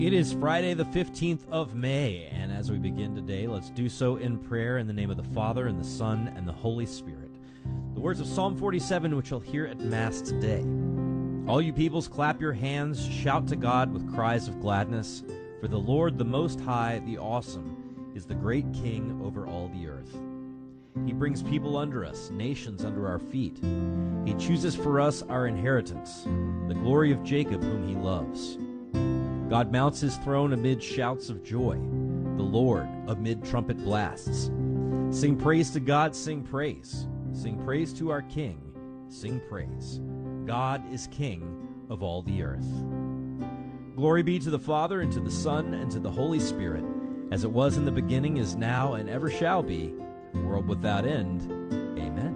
It is Friday the 15th of May, and as we begin today, let's do so in prayer in the name of the Father, and the Son, and the Holy Spirit. The words of Psalm 47, which you'll hear at Mass today. All you peoples, clap your hands, shout to God with cries of gladness, for the Lord, the Most High, the Awesome, is the great King over all the earth. He brings people under us, nations under our feet. He chooses for us our inheritance, the glory of Jacob whom he loves. God mounts his throne amid shouts of joy, the Lord amid trumpet blasts. Sing praise to God, sing praise. Sing praise to our King, sing praise. God is King of all the earth. Glory be to the Father, and to the Son, and to the Holy Spirit, as it was in the beginning, is now, and ever shall be, world without end. Amen.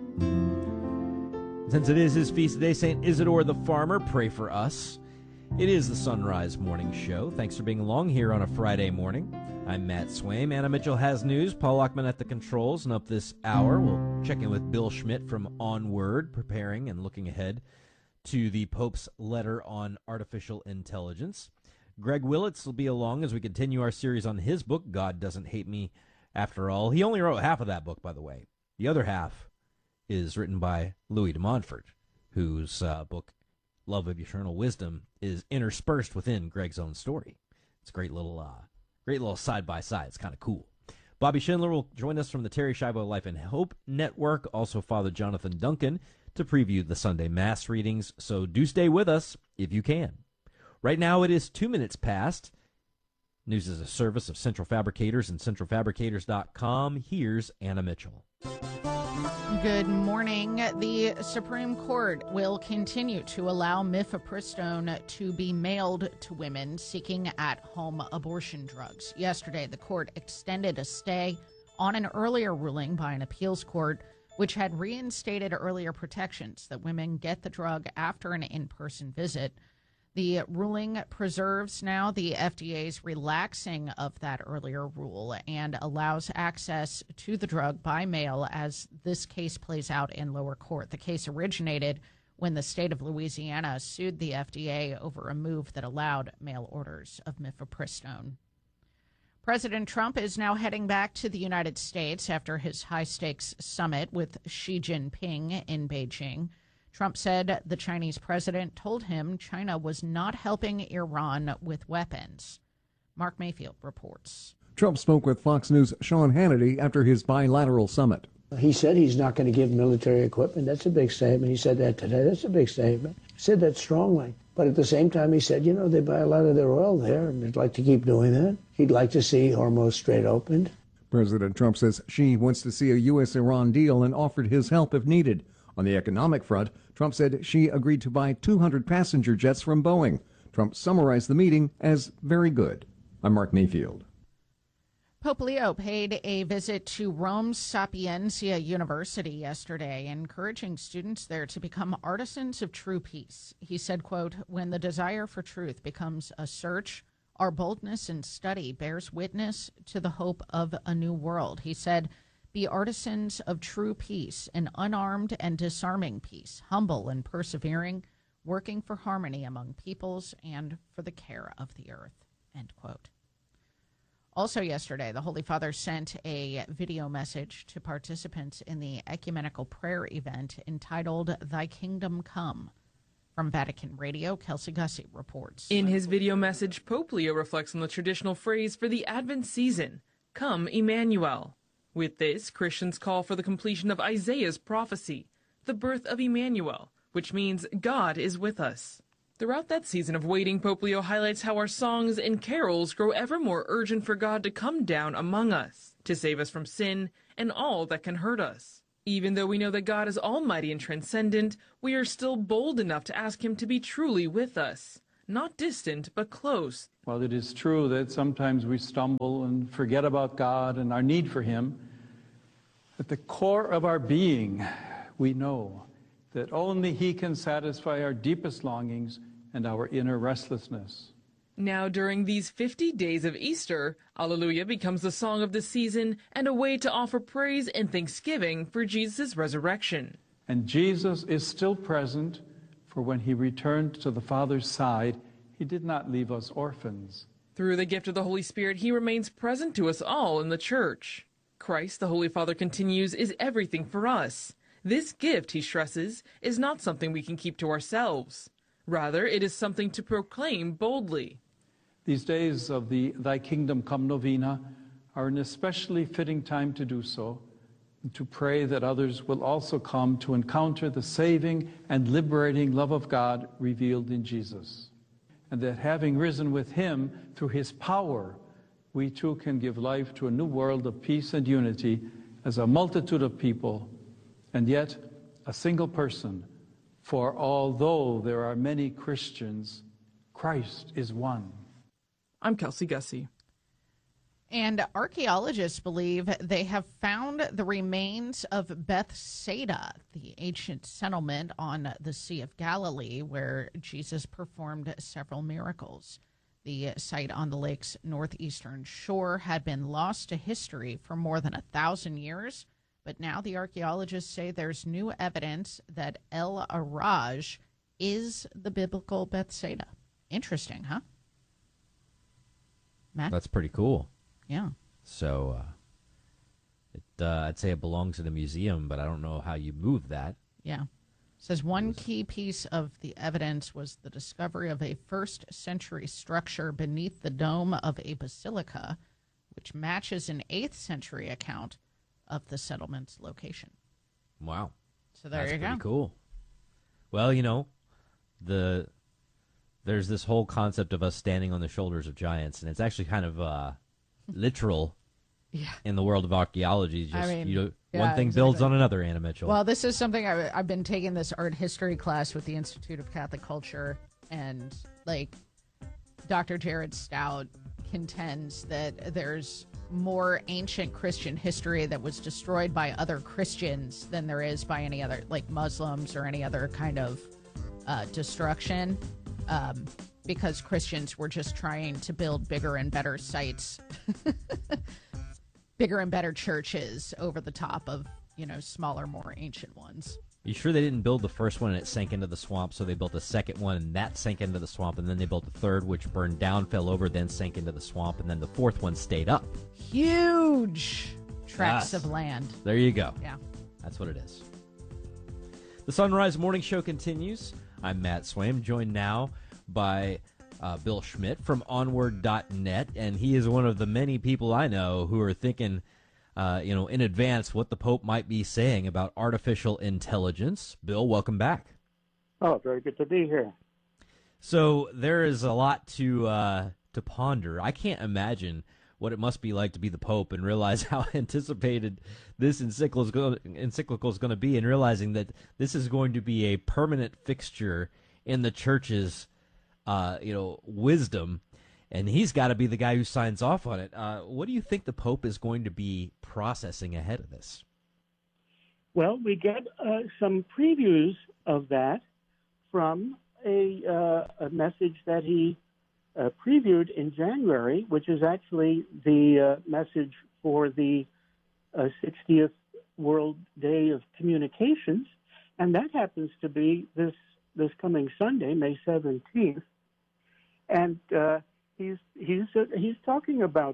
Since it is his feast day, St. Isidore the Farmer, pray for us. It is the Sunrise Morning Show. Thanks for being along here on a Friday morning. I'm Matt Swaim. Anna Mitchell has news. Paul Lockman at the controls. And up this hour, we'll check in with Bill Schmidt from Onward, preparing and looking ahead to the Pope's letter on artificial intelligence. Greg Willits will be along as we continue our series on his book, God Doesn't Hate Me After All. He only wrote half of that book, by the way. The other half is written by Louis de Montfort, whose book, Love of Eternal Wisdom, is interspersed within Greg's own story. It's a great little side-by-side. It's kind of cool. Bobby Schindler will join us from the Terry Schiavo Life and Hope Network, also Father Jonathan Duncan, to preview the Sunday Mass readings, so do stay with us if you can. Right now it is 2 minutes past. News is a service of Central Fabricators and centralfabricators.com. Here's Anna Mitchell. Good morning. The Supreme Court will continue to allow mifepristone to be mailed to women seeking at-home abortion drugs. Yesterday, the court extended a stay on an earlier ruling by an appeals court, which had reinstated earlier protections that women get the drug after an in-person visit. The ruling preserves now the FDA's relaxing of that earlier rule and allows access to the drug by mail as this case plays out in lower court. The case originated when the state of Louisiana sued the FDA over a move that allowed mail orders of mifepristone. President Trump is now heading back to the United States after his high-stakes summit with Xi Jinping in Beijing. Trump said the Chinese president told him China was not helping Iran with weapons. Mark Mayfield reports. Trump spoke with Fox News' Sean Hannity after his bilateral summit. He said he's not going to give military equipment. That's a big statement. He said that today. That's a big statement. He said that strongly. But at the same time, he said, they buy a lot of their oil there, and they'd like to keep doing that. He'd like to see Hormuz Strait opened. President Trump says Xi wants to see a U.S.-Iran deal and offered his help if needed. On the economic front, Trump said Xi agreed to buy 200 passenger jets from Boeing. Trump summarized the meeting as very good. I'm Mark Mayfield. Pope Leo paid a visit to Rome's Sapienza University yesterday, encouraging students there to become artisans of true peace. He said, quote, "When the desire for truth becomes a search, our boldness in study bears witness to the hope of a new world." He said, "Be artisans of true peace, an unarmed and disarming peace, humble and persevering, working for harmony among peoples and for the care of the earth," end quote. Also yesterday, the Holy Father sent a video message to participants in the ecumenical prayer event entitled Thy Kingdom Come. From Vatican Radio, Kelsey Gussie reports. In his video message, Pope Leo reflects on the traditional phrase for the Advent season, Come, Emmanuel. With this, Christians call for the completion of Isaiah's prophecy, the birth of Emmanuel, which means God is with us. Throughout that season of waiting, Pope Leo highlights how our songs and carols grow ever more urgent for God to come down among us, to save us from sin and all that can hurt us. Even though we know that God is almighty and transcendent, we are still bold enough to ask him to be truly with us, not distant, but close. While it is true that sometimes we stumble and forget about God and our need for him, at the core of our being, we know that only he can satisfy our deepest longings and our inner restlessness. Now, during these 50 days of Easter, Alleluia becomes the song of the season and a way to offer praise and thanksgiving for Jesus' resurrection. And Jesus is still present, for when he returned to the Father's side, He did not leave us orphans. Through the gift of the Holy Spirit, he remains present to us all in the Church. Christ, the Holy Father continues, is everything for us. This gift, he stresses, is not something we can keep to ourselves. Rather, it is something to proclaim boldly. These days of the Thy Kingdom Come novena are an especially fitting time to do so, and to pray that others will also come to encounter the saving and liberating love of God revealed in Jesus. And that having risen with him through his power, we too can give life to a new world of peace and unity as a multitude of people, and yet a single person. For although there are many Christians, Christ is one. I'm Kelsey Gussie. And archaeologists believe they have found the remains of Bethsaida, the ancient settlement on the Sea of Galilee where Jesus performed several miracles. The site on the lake's northeastern shore had been lost to history for more than 1,000 years, but now the archaeologists say there's new evidence that El Araj is the biblical Bethsaida. Interesting, huh? Matt? That's pretty cool. Yeah. So I'd say it belongs in a museum, but I don't know how you move that. Yeah. It says one key piece of the evidence was the discovery of a first-century structure beneath the dome of a basilica, which matches an 8th century account of the settlement's location. Wow. So there That's you go. pretty cool. Well, there's this whole concept of us standing on the shoulders of giants, and it's actually kind of literal in the world of archaeology. Just one thing builds on another, Anna Mitchell. Well, this is something I've been taking this art history class with the Institute of Catholic Culture, and Dr. Jared Stout contends that there's more ancient Christian history that was destroyed by other Christians than there is by any other, like Muslims or any other kind of destruction. Because Christians were just trying to build bigger and better sites, bigger and better churches over the top of, smaller, more ancient ones. You sure they didn't build the first one and it sank into the swamp, so they built a second one and that sank into the swamp, and then they built a third which burned down, fell over, then sank into the swamp, and then the fourth one stayed up. Huge tracts of land. There you go. Yeah. That's what it is. The Sunrise Morning Show continues. I'm Matt Swaim, joined now by Bill Schmidt from Onward.net, and he is one of the many people I know who are thinking, in advance what the Pope might be saying about artificial intelligence. Bill, welcome back. Oh, very good to be here. So there is a lot to ponder. I can't imagine what it must be like to be the Pope and realize how anticipated this encyclical is going to be, and realizing that this is going to be a permanent fixture in the Church's wisdom, and he's got to be the guy who signs off on it. What do you think the Pope is going to be processing ahead of this? Well, we get some previews of that from a message that he previewed in January, which is actually the message for the 60th World Day of Communications, and that happens to be this coming Sunday, May 17th. And he's talking about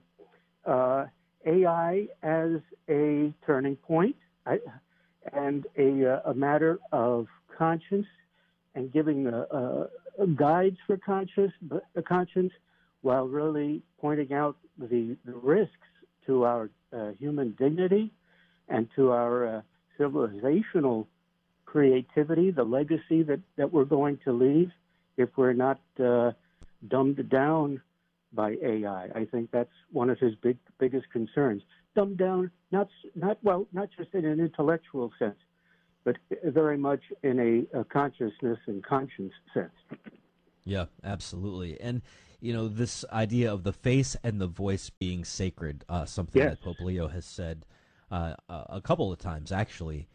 AI as a turning point and a matter of conscience, and giving guides for conscience, while really pointing out the risks to our human dignity and to our civilizational creativity, the legacy that we're going to leave if we're not dumbed down by AI. I think that's one of his biggest concerns. Dumbed down, not just in an intellectual sense, but very much in a consciousness and conscience sense. Yeah, absolutely. And, this idea of the face and the voice being sacred, something that Pope Leo has said a couple of times, actually,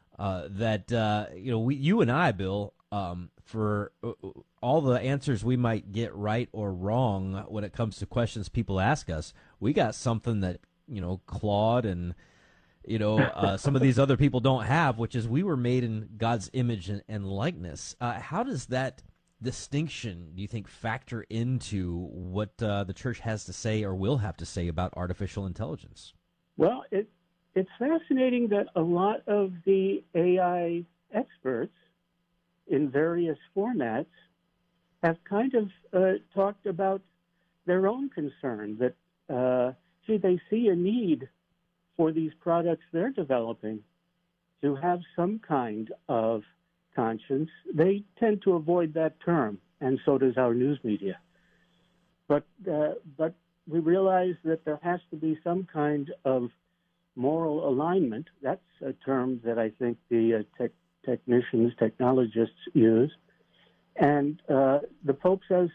you and I, Bill, for all the answers we might get right or wrong when it comes to questions people ask us, we got something that, Claude and, some of these other people don't have, which is we were made in God's image and likeness. How does that distinction do you think factor into what the church has to say or will have to say about artificial intelligence? Well, it's fascinating that a lot of the AI experts in various formats have kind of talked about their own concern that, they see a need for these products they're developing to have some kind of conscience. They tend to avoid that term, and so does our news media. But we realize that there has to be some kind of moral alignment. That's a term that I think the technologists use. And the Pope says,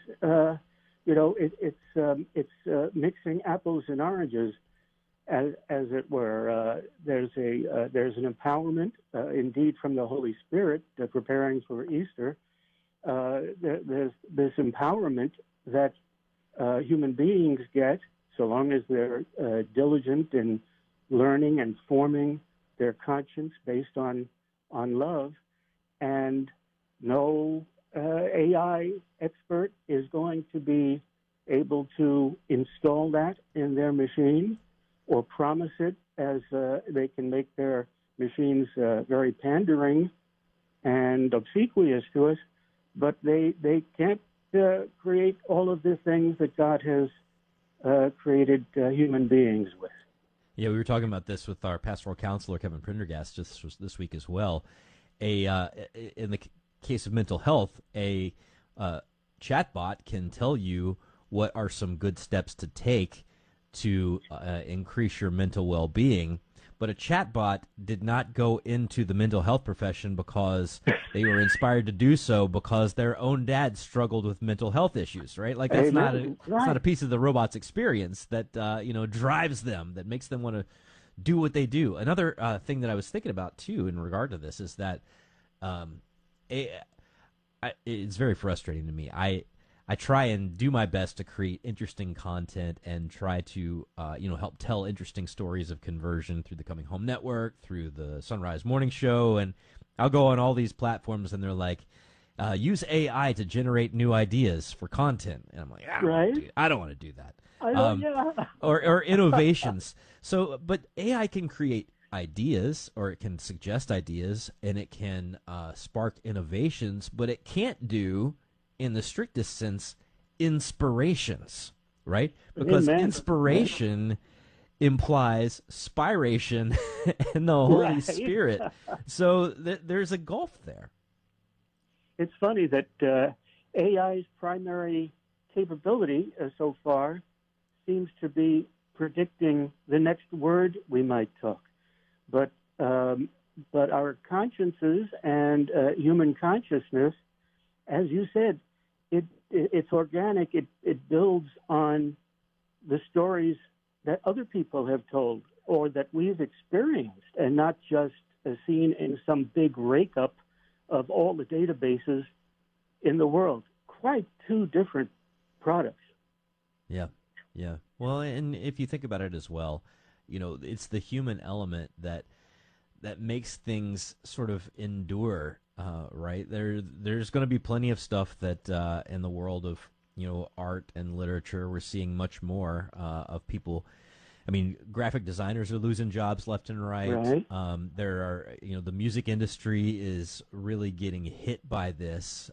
it's mixing apples and oranges, as it were. There's an empowerment, indeed, from the Holy Spirit, preparing for Easter. There's this empowerment that human beings get, so long as they're diligent in learning and forming their conscience based on love, and no AI expert is going to be able to install that in their machine or promise it, as they can make their machines very pandering and obsequious to us, but they can't create all of the things that God has created human beings with. Yeah, we were talking about this with our pastoral counselor, Kevin Prendergast, just this week as well. In the case of mental health, a chatbot can tell you what are some good steps to take to increase your mental well-being. But a chatbot did not go into the mental health profession because they were inspired to do so because their own dad struggled with mental health issues, right? Like that's not a piece of the robot's experience that drives them, that makes them want to do what they do. Another thing that I was thinking about too in regard to this is that it's very frustrating to me. I try and do my best to create interesting content and try to, help tell interesting stories of conversion through the Coming Home Network, through the Sunrise Morning Show, and I'll go on all these platforms and they're like, use AI to generate new ideas for content, and I'm like, I don't want to do that. Or innovations. So, but AI can create ideas, or it can suggest ideas, and it can spark innovations, but it can't do, in the strictest sense, inspirations, right? Because inspiration implies spiration and the Holy Spirit. So there's a gulf there. It's funny that AI's primary capability so far seems to be predicting the next word we might talk. But our consciences and human consciousness, as you said, it's organic. It builds on the stories that other people have told or that we've experienced, and not just seen in some big rake-up of all the databases in the world. Quite two different products. Yeah. Well, and if you think about it as well, it's the human element that makes things sort of endure, right? There's going to be plenty of stuff that in the world of art and literature, we're seeing much more of people. I mean, graphic designers are losing jobs left and right. There are, the music industry is really getting hit by this.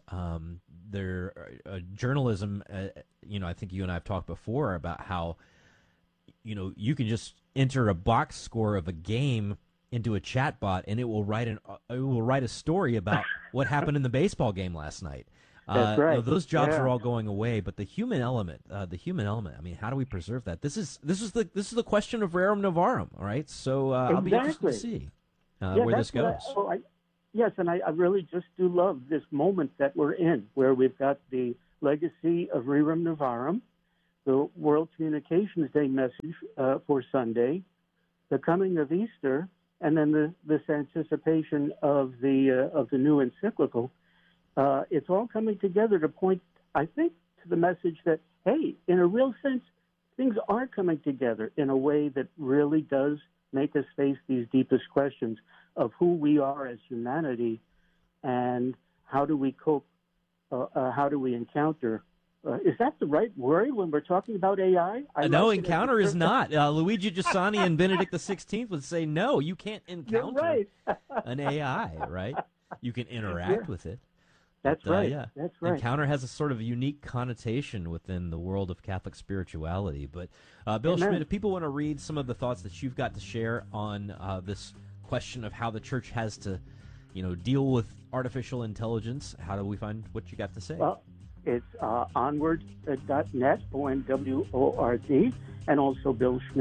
Journalism, I think you and I have talked before about how, you can just enter a box score of a game into a chatbot, and it will write a story about what happened in the baseball game last night. That's right. Those jobs are all going away, but the human element. I mean, how do we preserve that? This is the question of rerum novarum. All right, so I'll be interested to see where this goes. Yes, and I really just do love this moment that we're in, where we've got the legacy of rerum novarum, the World Communications Day message for Sunday, the coming of Easter, and then this anticipation of the new encyclical. It's all coming together to point, I think, to the message that, hey, in a real sense, things are coming together in a way that really does make us face these deepest questions of who we are as humanity and how do we cope how do we encounter? Is that the right word when we're talking about AI? No, like encounter is not. Luigi Giussani and Benedict XVI would say, no, you can't encounter right. an AI, right? You can interact with it. That's right. Yeah. That's right. Encounter has a sort of unique connotation within the world of Catholic spirituality. But Bill Amen. Schmidt, if people want to read some of the thoughts that you've got to share on this question of how the church has to, deal with artificial intelligence, how do we find what you got to say? Well, it's onward.net, ONWORD, and also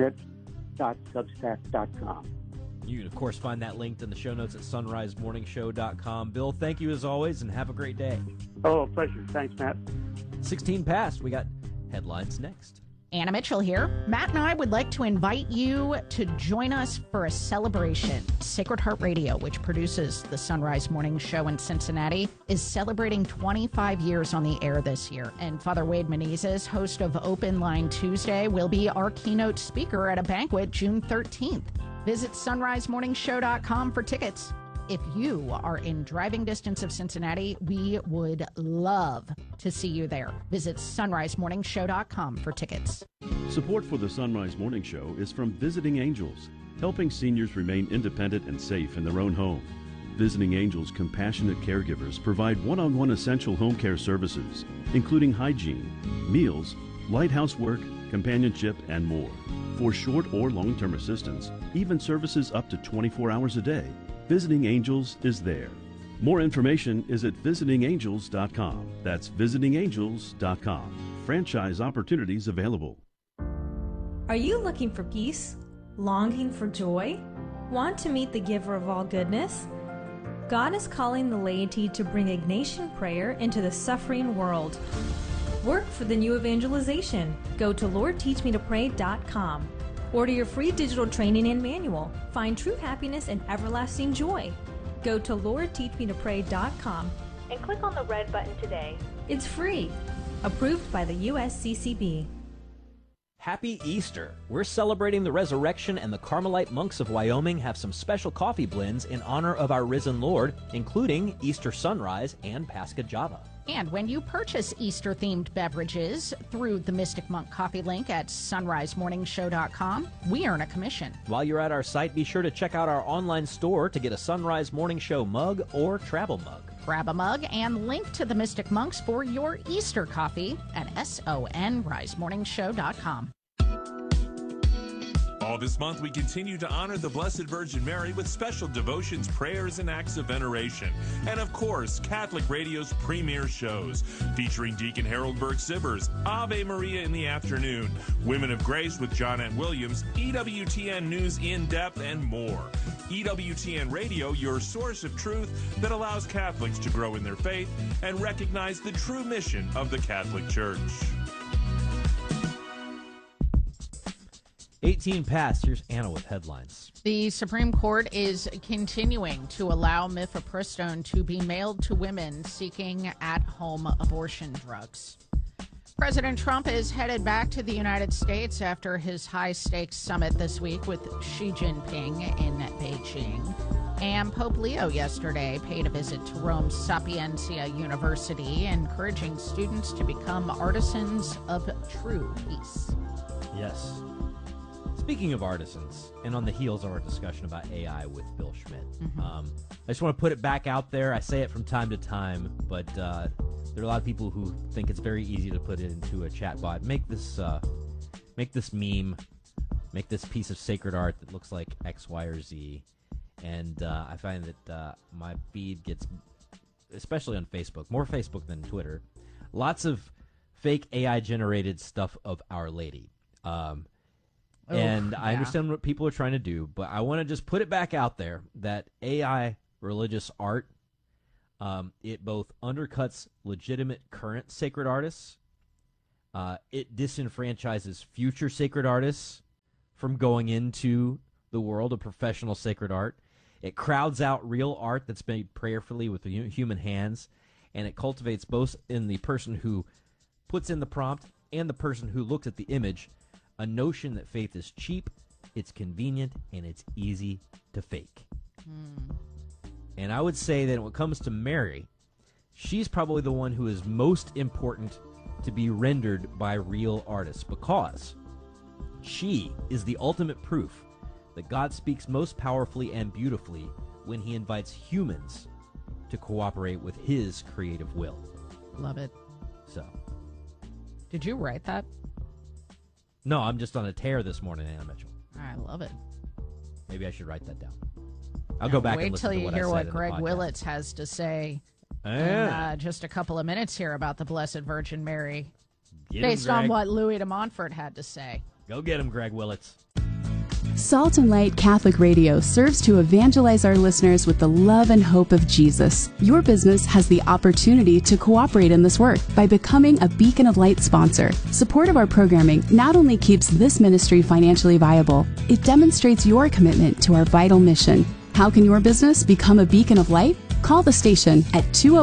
billschmidt.substack.com. You can, of course, find that linked in the show notes at sunrisemorningshow.com. Bill, thank you as always, and have a great day. Oh, pleasure. Thanks, Matt. 16 past. We got headlines next. Anna Mitchell here. Matt and I would like to invite you to join us for a celebration. Sacred Heart Radio, which produces the Sunrise Morning Show in Cincinnati, is celebrating 25 years on the air this year. And Father Wade Menezes, host of Open Line Tuesday, will be our keynote speaker at a banquet June 13th. Visit sunrisemorningshow.com for tickets. If you are in driving distance of Cincinnati, we would love to see you there. Visit sunrisemorningshow.com for tickets. Support for the Sunrise Morning Show is from Visiting Angels, helping seniors remain independent and safe in their own home. Visiting Angels compassionate caregivers provide one-on-one essential home care services, including hygiene, meals, light housework, companionship, and more. For short or long-term assistance, even services up to 24 hours a day, Visiting Angels is there. More information is at visitingangels.com. That's visitingangels.com. Franchise opportunities available. Are you looking for peace? Longing for joy? Want to meet the giver of all goodness? God is calling the laity to bring Ignatian prayer into the suffering world. Work for the new evangelization. Go to LordTeachMeToPray.com. Order your free digital training and manual. Find true happiness and everlasting joy. Go to LordTeachMeToPray.com and click on the red button today. It's free. Approved by the USCCB. Happy Easter! We're celebrating the resurrection, and the Carmelite monks of Wyoming have some special coffee blends in honor of our risen Lord, including Easter Sunrise and Pascha Java. And when you purchase Easter-themed beverages through the Mystic Monk coffee link at sunrisemorningshow.com, we earn a commission. While you're at our site, be sure to check out our online store to get a Sunrise Morning Show mug or travel mug. Grab a mug and link to the Mystic Monks for your Easter coffee at sunrisemorningshow.com. All this month, we continue to honor the Blessed Virgin Mary with special devotions, prayers, and acts of veneration. And of course, Catholic Radio's premier shows, featuring Deacon Harold Burke-Sivers, Ave Maria in the afternoon, Women of Grace with Johnnette Williams, EWTN News in Depth, and more. EWTN Radio, your source of truth that allows Catholics to grow in their faith and recognize the true mission of the Catholic Church. 18 past. Here's Anna with headlines. The Supreme Court is continuing to allow mifepristone to be mailed to women seeking at-home abortion drugs. President Trump is headed back to the United States after his high-stakes summit this week with Xi Jinping in Beijing. And Pope Leo yesterday paid a visit to Rome's Sapienza University, encouraging students to become artisans of true peace. Yes. Speaking of artisans, and on the heels of our discussion about AI with Bill Schmidt, I just want to put it back out there. I say it from time to time, but there are a lot of people who think it's very easy to put it into a chatbot. Make this meme, make this piece of sacred art that looks like X, Y, or Z. And I find that my feed gets, especially on Facebook, more Facebook than Twitter, lots of fake AI-generated stuff of Our Lady. And I understand what people are trying to do, but I want to just put it back out there that AI religious art, it both undercuts legitimate current sacred artists, it disenfranchises future sacred artists from going into the world of professional sacred art, it crowds out real art that's made prayerfully with human hands, and it cultivates both in the person who puts in the prompt and the person who looks at the image a notion that faith is cheap, it's convenient, and it's easy to fake. And I would say that when it comes to Mary, she's probably the one who is most important to be rendered by real artists, because she is the ultimate proof that God speaks most powerfully and beautifully when he invites humans to cooperate with his creative will. Love it. So, Did you write that? no, I'm just on a tear this morning, Anna Mitchell. I love it. Maybe I should write that down. I'll go back and Wait listen till to you what I hear said what in the Greg podcast. Willits has to say Yeah. in just a couple of minutes here about the Blessed Virgin Mary, Get him, based on Greg. what Louis de Montfort had to say. Go get him, Greg Willits. Salt and Light Catholic Radio serves to evangelize our listeners with the love and hope of Jesus. Your business has the opportunity to cooperate in this work by becoming a Beacon of Light sponsor. Support of our programming not only keeps this ministry financially viable, it demonstrates your commitment to our vital mission. How can your business become a beacon of light? Call the station at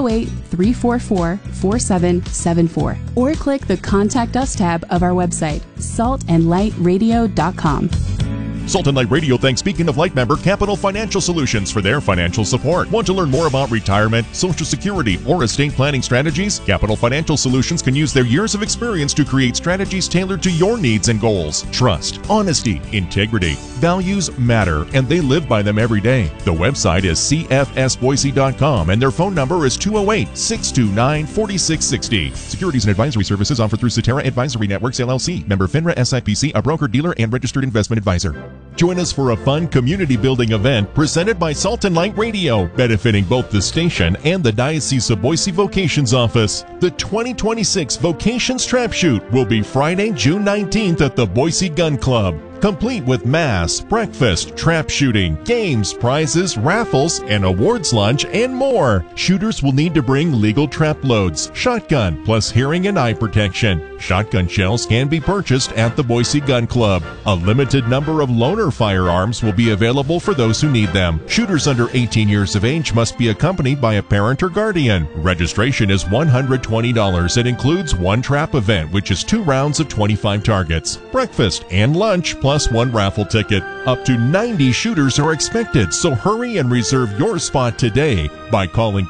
208-344-4774 or click the Contact Us tab of our website, saltandlightradio.com. Salt and Light Radio thanks Beacon of Light member Capital Financial Solutions for their financial support. Want to learn more about retirement, Social Security, or estate planning strategies? Capital Financial Solutions can use their years of experience to create strategies tailored to your needs and goals. Trust, honesty, integrity, values matter, and they live by them every day. The website is cfsboise.com, and their phone number is 208-629-4660. Securities and advisory services offered through Cetera Advisory Networks, LLC. Member FINRA SIPC, a broker, dealer, and registered investment advisor. Join us for a fun community building event presented by Salt and Light Radio, benefiting both the station and the Diocese of Boise Vocations Office. The 2026 Vocations Trap Shoot will be Friday, June 19th at the Boise Gun Club, complete with mass, breakfast, trap shooting, games, prizes, raffles, an awards lunch, and more. Shooters will need to bring legal trap loads, shotgun, plus hearing and eye protection. Shotgun shells can be purchased at the Boise Gun Club. A limited number of loaner firearms will be available for those who need them. Shooters under 18 years of age must be accompanied by a parent or guardian. Registration is $120. It includes one trap event, which is 2 rounds of 25 targets, breakfast and lunch, plus 1 raffle ticket. Up to 90 shooters are expected, so hurry and reserve your spot today by calling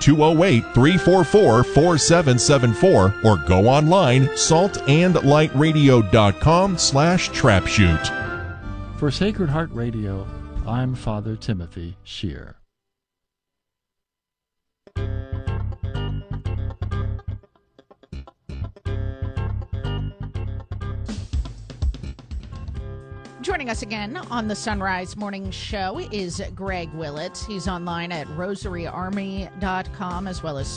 208-344-4774 or go online saltandlightradio.com/trapshoot. For Sacred Heart Radio, I'm Father Timothy Shear. Joining us again on the Sunrise Morning Show is Greg Willits. He's online at rosaryarmy.com as well as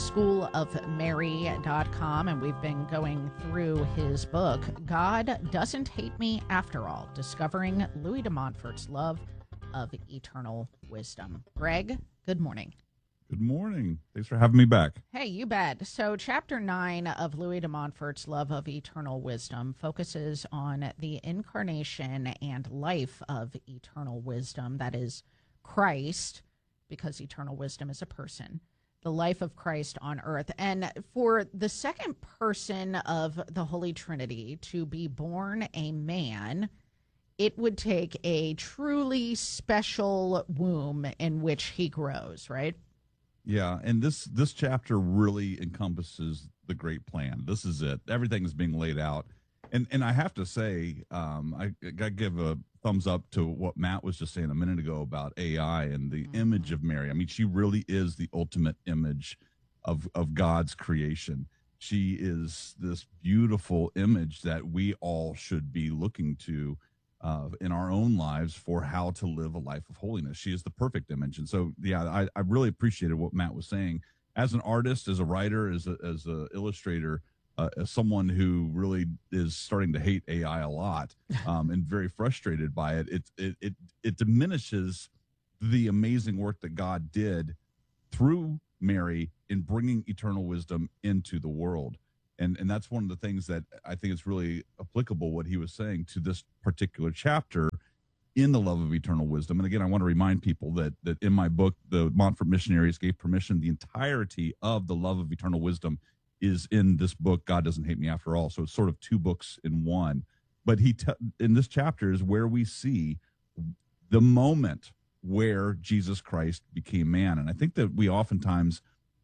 schoolofmary.com, and we've been going through his book, God Doesn't Hate Me After All, Discovering Louis de Montfort's Love of Eternal Wisdom. Greg, good morning. Good morning. Thanks for having me back. Hey, you bet. So Chapter 9 of Louis de Montfort's Love of Eternal Wisdom focuses on the incarnation and life of eternal wisdom, that is Christ, because eternal wisdom is a person, the life of Christ on earth. And for the second person of the Holy Trinity to be born a man, it would take a truly special womb in which he grows, right? Yeah, and this chapter really encompasses the great plan. This is it. Everything is being laid out. And I have to say, I got to give a thumbs up to what Matt was just saying a minute ago about AI and the image of Mary. I mean, she really is the ultimate image of God's creation. She is this beautiful image that we all should be looking to in our own lives for how to live a life of holiness. She is the perfect image. And so, yeah, I really appreciated what Matt was saying. As an artist, as a writer, as a illustrator, as someone who really is starting to hate AI a lot and very frustrated by it, it diminishes the amazing work that God did through Mary in bringing eternal wisdom into the world. And that's one of the things that I think is really applicable, what he was saying to this particular chapter in the love of eternal wisdom. And again, I want to remind people that in my book, the Montfort Missionaries Gave Permission, the entirety of the love of eternal wisdom is in this book, God Doesn't Hate Me After All. So it's sort of 2 books in one. But in this chapter is where we see the moment where Jesus Christ became man. And I think that we oftentimes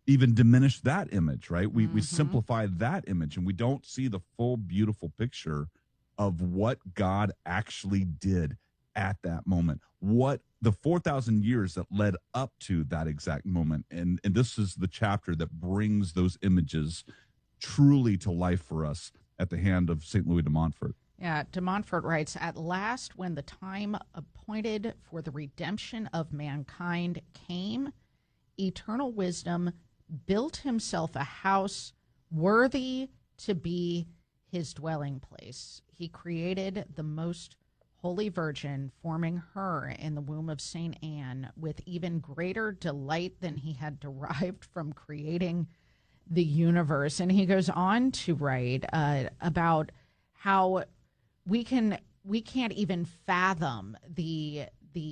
even diminish that image, right? We simplify that image, and we don't see the full beautiful picture of what God actually did at that moment, what the 4,000 years that led up to that exact moment. And this is the chapter that brings those images truly to life for us at the hand of St. Louis de Montfort. Yeah, de Montfort writes, "At last, when the time appointed for the redemption of mankind came, eternal wisdom built himself a house worthy to be his dwelling place. He created the most Holy Virgin, forming her in the womb of St. Anne with even greater delight than he had derived from creating the universe." And he goes on to write about how we can't even fathom the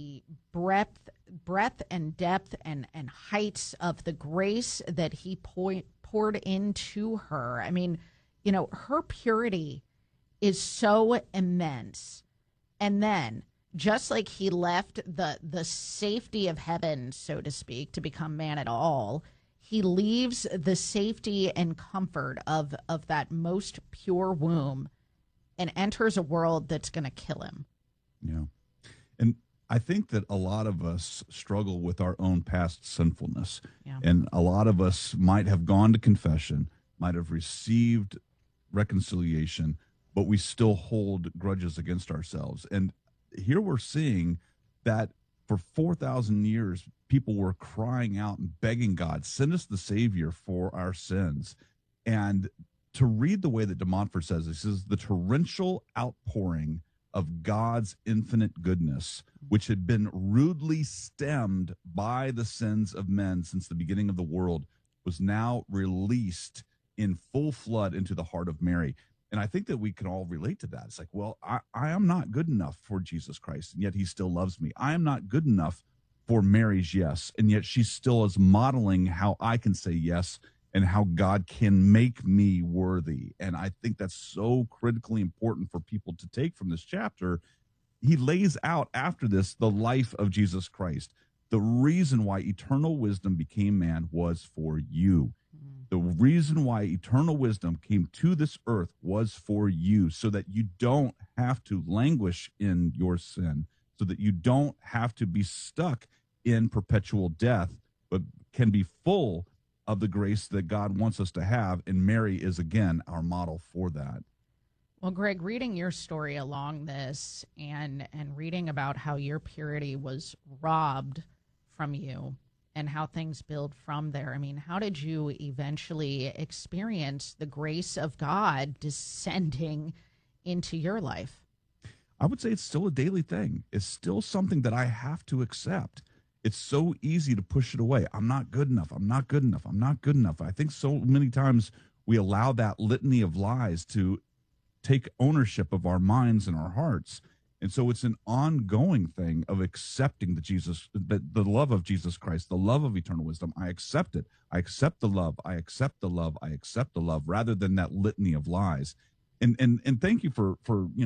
breadth and depth and heights of the grace that he poured into her. I mean, you know, her purity is so immense. And then, just like he left the safety of heaven, so to speak, to become man at all, he leaves the safety and comfort of that most pure womb and enters a world that's going to kill him. Yeah. And I think that a lot of us struggle with our own past sinfulness. Yeah. And a lot of us might have gone to confession, might have received reconciliation, but we still hold grudges against ourselves. And here we're seeing that for 4,000 years, people were crying out and begging God, send us the Savior for our sins. And to read the way that de Montfort says, this is the torrential outpouring of God's infinite goodness, which had been rudely stemmed by the sins of men since the beginning of the world, was now released in full flood into the heart of Mary. And I think that we can all relate to that. It's like, well, I am not good enough for Jesus Christ, and yet he still loves me. I am not good enough for Mary's yes, and yet she still is modeling how I can say yes and how God can make me worthy. And I think that's so critically important for people to take from this chapter. He lays out after this the life of Jesus Christ. The reason why eternal wisdom became man was for you. The reason why eternal wisdom came to this earth was for you, so that you don't have to languish in your sin, so that you don't have to be stuck in perpetual death, but can be full of the grace that God wants us to have. And Mary is, again, our model for that. Well, Greg, reading your story along this and reading about how your purity was robbed from you and how things build from there. I mean, how did you eventually experience the grace of God descending into your life? I would say it's still a daily thing. It's still something that I have to accept. It's so easy to push it away. I'm not good enough. I'm not good enough. I'm not good enough. I think so many times we allow that litany of lies to take ownership of our minds and our hearts. And so it's an ongoing thing of accepting the love of Jesus Christ, the love of eternal wisdom. I accept it. I accept the love. I accept the love. I accept the love, rather than that litany of lies. And thank you for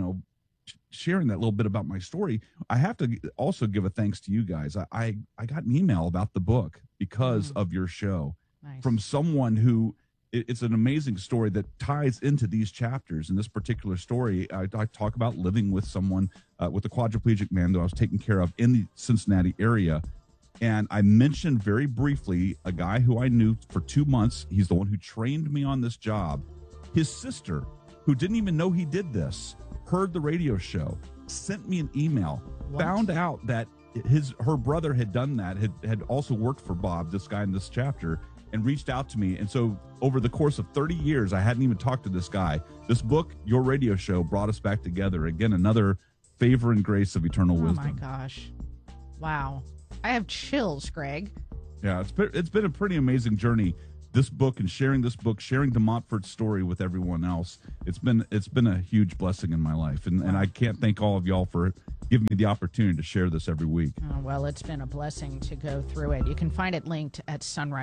sharing that little bit about my story. I have to also give a thanks to you guys. I got an email about the book because of your show. Nice. From someone who, it's an amazing story that ties into these chapters. In this particular story, I talk about living with someone, with a quadriplegic man that I was taking care of in the Cincinnati area. And I mentioned very briefly a guy who I knew for 2 months. He's the one who trained me on this job. His sister, who didn't even know he did this, heard the radio show, sent me an email, found out that her brother had done that, had also worked for Bob, this guy in this chapter, and reached out to me. And so over the course of 30 years, I hadn't even talked to this guy. This book, your radio show, brought us back together. Again, another favor and grace of eternal wisdom. Oh, my gosh. Wow. I have chills, Greg. Yeah, it's been a pretty amazing journey. This book and sharing de Montfort's story with everyone else. It's been a huge blessing in my life. And I can't thank all of y'all for giving me the opportunity to share this every week. Oh, well, it's been a blessing to go through it. You can find it linked at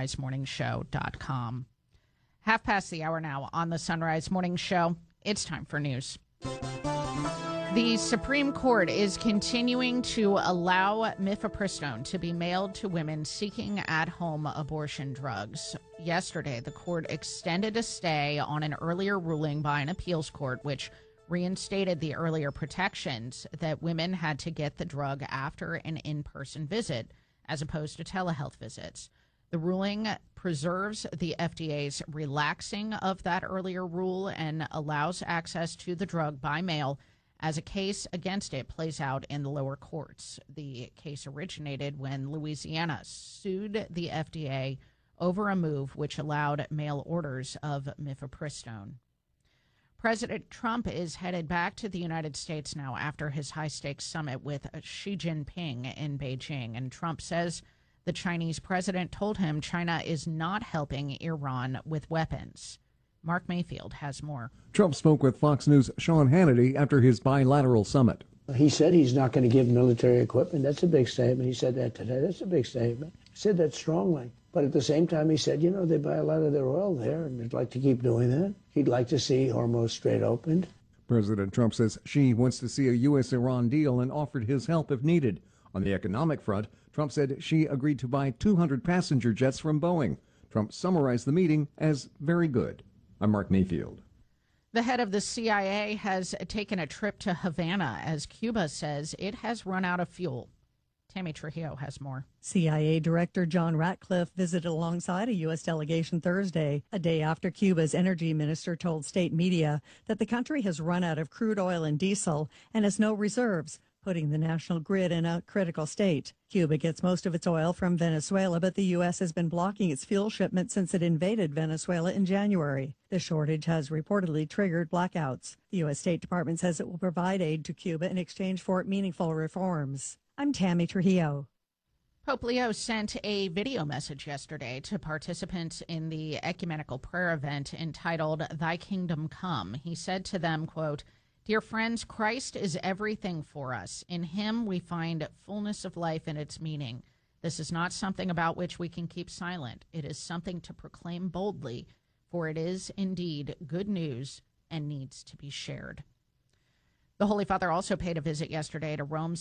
sunrisemorningshow.com. 1/2 past the hour now on the Sunrise Morning Show. It's time for news. The Supreme Court is continuing to allow mifepristone to be mailed to women seeking at-home abortion drugs. Yesterday, the court extended a stay on an earlier ruling by an appeals court, which reinstated the earlier protections that women had to get the drug after an in-person visit, as opposed to telehealth visits. The ruling preserves the FDA's relaxing of that earlier rule and allows access to the drug by mail as a case against it plays out in the lower courts. The case originated when Louisiana sued the FDA over a move which allowed mail orders of mifepristone. President Trump is headed back to the United States now after his high-stakes summit with Xi Jinping in Beijing, and Trump says the Chinese president told him China is not helping Iran with weapons. Mark Mayfield has more. Trump spoke with Fox News' Sean Hannity after his bilateral summit. He said he's not going to give military equipment. That's a big statement. He said that today. That's a big statement. He said that strongly. But at the same time, he said, they buy a lot of their oil there, and they'd like to keep doing that. He'd like to see Hormuz Strait opened. President Trump says Xi wants to see a U.S.-Iran deal and offered his help if needed. On the economic front, Trump said Xi agreed to buy 200 passenger jets from Boeing. Trump summarized the meeting as very good. I'm Mark Mayfield. The head of the CIA has taken a trip to Havana as Cuba says it has run out of fuel. Tammy Trujillo has more. CIA Director John Ratcliffe visited alongside a U.S. delegation Thursday, a day after Cuba's energy minister told state media that the country has run out of crude oil and diesel and has no reserves, putting the national grid in a critical state. Cuba gets most of its oil from Venezuela, but the U.S. has been blocking its fuel shipments since it invaded Venezuela in January. The shortage has reportedly triggered blackouts. The U.S. State Department says it will provide aid to Cuba in exchange for meaningful reforms. I'm Tammy Trujillo. Pope Leo sent a video message yesterday to participants in the ecumenical prayer event entitled Thy Kingdom Come. He said to them, quote, "Dear friends, Christ is everything for us. In him we find fullness of life and its meaning. This is not something about which we can keep silent. It is something to proclaim boldly, for it is indeed good news and needs to be shared." The Holy Father also paid a visit yesterday to Rome's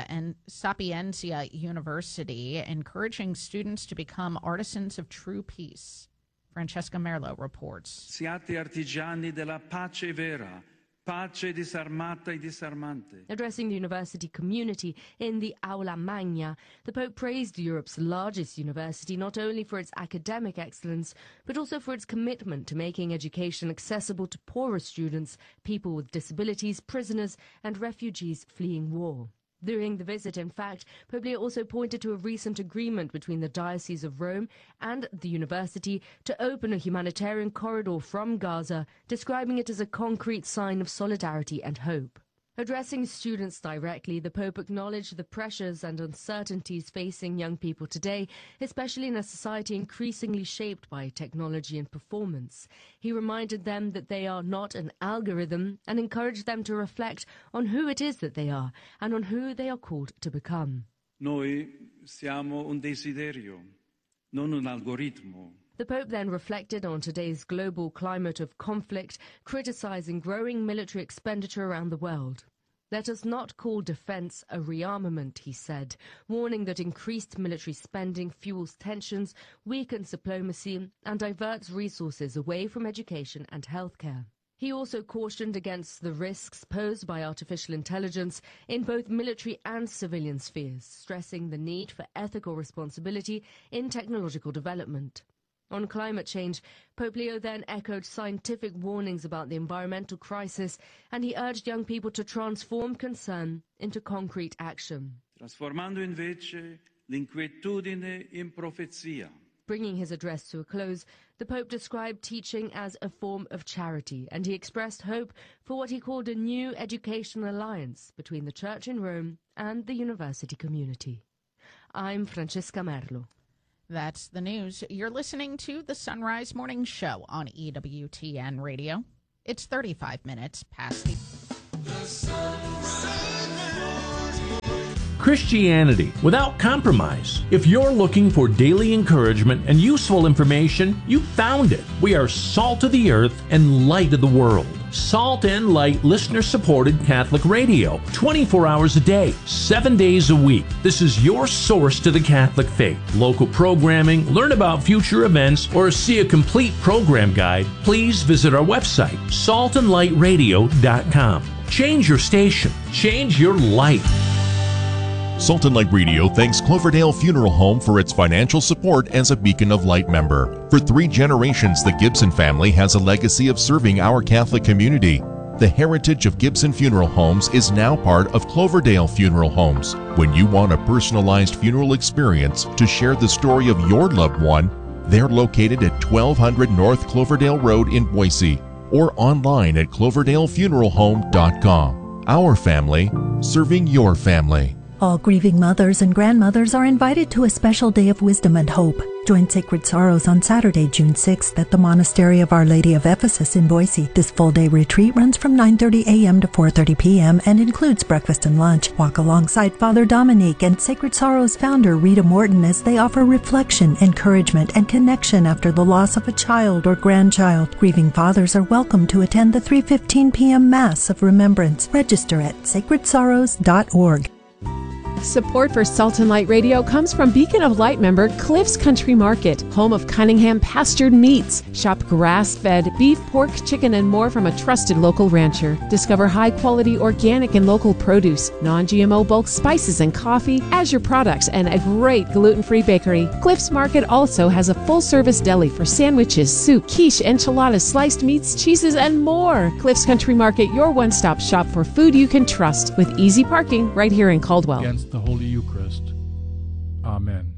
Sapienza University, encouraging students to become artisans of true peace. Francesca Merlo reports. Siate artigiani della pace vera. Pace disarmata e disarmante. Addressing the university community in the Aula Magna, the Pope praised Europe's largest university not only for its academic excellence, but also for its commitment to making education accessible to poorer students, people with disabilities, prisoners, and refugees fleeing war. During the visit, in fact, Pope Leo also pointed to a recent agreement between the Diocese of Rome and the university to open a humanitarian corridor from Gaza, describing it as a concrete sign of solidarity and hope. Addressing students directly, the Pope acknowledged the pressures and uncertainties facing young people today, especially in a society increasingly shaped by technology and performance. He reminded them that they are not an algorithm and encouraged them to reflect on who it is that they are and on who they are called to become. Noi siamo un desiderio, non un algoritmo. The Pope then reflected on today's global climate of conflict, criticizing growing military expenditure around the world. Let us not call defense a rearmament, he said, warning that increased military spending fuels tensions, weakens diplomacy, and diverts resources away from education and healthcare. He also cautioned against the risks posed by artificial intelligence in both military and civilian spheres, stressing the need for ethical responsibility in technological development. On climate change, Pope Leo then echoed scientific warnings about the environmental crisis, and he urged young people to transform concern into concrete action. Trasformando invece l'inquietudine in profezia. Bringing his address to a close, the Pope described teaching as a form of charity, and he expressed hope for what he called a new educational alliance between the Church in Rome and the university community. I'm Francesca Merlo. That's the news. You're listening to the Sunrise Morning Show on EWTN Radio. It's 35 minutes past the... Christianity without compromise. If you're looking for daily encouragement and useful information, you found it. We are salt of the earth and light of the world. Salt and Light listener-supported Catholic radio, 24 hours a day, 7 days a week. This is your source to the Catholic faith. Local programming, learn about future events, or see a complete program guide, please visit our website, saltandlightradio.com. Change your station. Change your life. Salt and Light Radio thanks Cloverdale Funeral Home for its financial support as a Beacon of Light member. For 3 generations, the Gibson family has a legacy of serving our Catholic community. The heritage of Gibson Funeral Homes is now part of Cloverdale Funeral Homes. When you want a personalized funeral experience to share the story of your loved one, they're located at 1200 North Cloverdale Road in Boise or online at cloverdalefuneralhome.com. Our family, serving your family. All grieving mothers and grandmothers are invited to a special day of wisdom and hope. Join Sacred Sorrows on Saturday, June 6th at the Monastery of Our Lady of Ephesus in Boise. This full-day retreat runs from 9:30 a.m. to 4:30 p.m. and includes breakfast and lunch. Walk alongside Father Dominique and Sacred Sorrows founder Rita Morton as they offer reflection, encouragement, and connection after the loss of a child or grandchild. Grieving fathers are welcome to attend the 3:15 p.m. Mass of Remembrance. Register at sacredsorrows.org. Support for Salt and Light Radio comes from Beacon of Light member Cliff's Country Market, home of Cunningham pastured meats. Shop grass-fed beef, pork, chicken, and more from a trusted local rancher. Discover high-quality organic and local produce, non-GMO bulk spices and coffee, Azure products, and a great gluten-free bakery. Cliff's Market also has a full-service deli for sandwiches, soup, quiche, enchiladas, sliced meats, cheeses, and more. Cliff's Country Market, your one-stop shop for food you can trust, with easy parking right here in Caldwell. The Holy Eucharist. Amen.